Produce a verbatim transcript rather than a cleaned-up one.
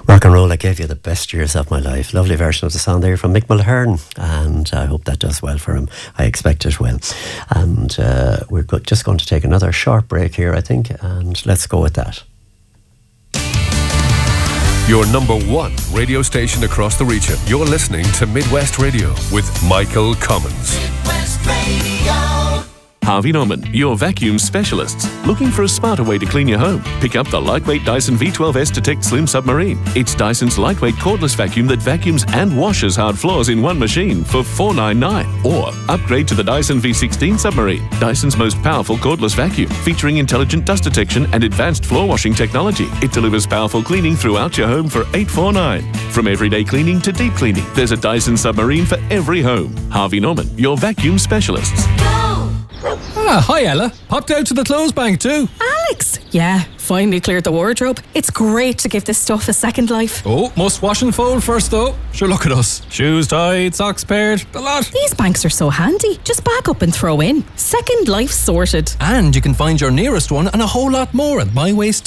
Rock and Roll, I Gave You the Best Years of My Life. Lovely version of the song there from Mick Mulhern, and I hope that does well for him. I expect it will. And uh, we're go- just going to take another short break here, I think, and let's go with that. Your number one radio station across the region. You're listening to Midwest Radio with Michael Cummins. Midwest Radio. Harvey Norman, your vacuum specialists. Looking for a smarter way to clean your home? Pick up the lightweight Dyson V twelve S Detect Slim Submarine. It's Dyson's lightweight cordless vacuum that vacuums and washes hard floors in one machine for four dollars and ninety-nine cents. Or upgrade to the Dyson V sixteen Submarine, Dyson's most powerful cordless vacuum, featuring intelligent dust detection and advanced floor washing technology. It delivers powerful cleaning throughout your home for eight dollars and forty-nine cents. From everyday cleaning to deep cleaning, there's a Dyson Submarine for every home. Harvey Norman, your vacuum specialists. Ah, hi Ella. Popped out to the clothes bank too. Alex! Yeah, finally cleared the wardrobe. It's great to give this stuff a second life. Oh, must wash and fold first though. Sure, look at us. Shoes tied, socks paired, the lot. These banks are so handy. Just back up and throw in. Second life sorted. And you can find your nearest one and a whole lot more at my way